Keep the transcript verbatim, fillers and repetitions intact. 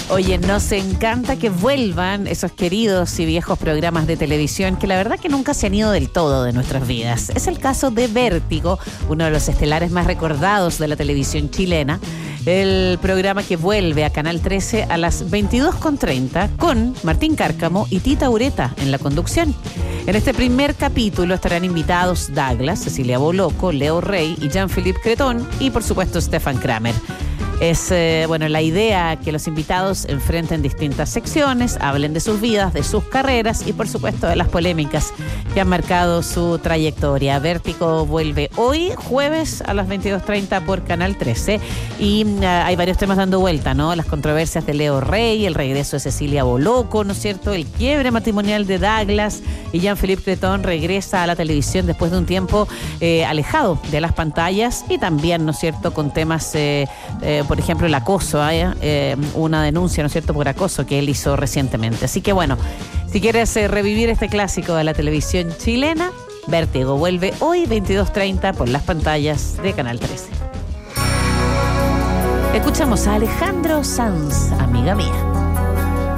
Oye, nos encanta que vuelvan esos queridos y viejos programas de televisión que la verdad que nunca se han ido del todo de nuestras vidas. Es el caso de Vértigo, uno de los estelares más recordados de la televisión chilena. El programa que vuelve a Canal trece a las veintidós con treinta con Martín Cárcamo y Tita Ureta en la conducción. En este primer capítulo estarán invitados Douglas, Cecilia Boloco, Leo Rey y Jean-Philippe Cretón y por supuesto Stefan Kramer. Es, eh, bueno, la idea que los invitados enfrenten distintas secciones, hablen de sus vidas, de sus carreras y por supuesto de las polémicas que han marcado su trayectoria. Vértigo vuelve hoy, jueves a las veintidós treinta por Canal trece y uh, hay varios temas dando vuelta, ¿no? Las controversias de Leo Rey, el regreso de Cecilia Boloco, ¿no es cierto? El quiebre matrimonial de Douglas y Jean-Philippe Cretón regresa a la televisión después de un tiempo eh, alejado de las pantallas y también, ¿no es cierto?, con temas... Eh, eh, por ejemplo, el acoso, ¿eh? Eh, una denuncia, ¿no es cierto?, por acoso que él hizo recientemente. Así que bueno, si quieres eh, revivir este clásico de la televisión chilena, Vértigo vuelve hoy veintidós treinta por las pantallas de Canal trece. Escuchamos a Alejandro Sanz, amiga mía.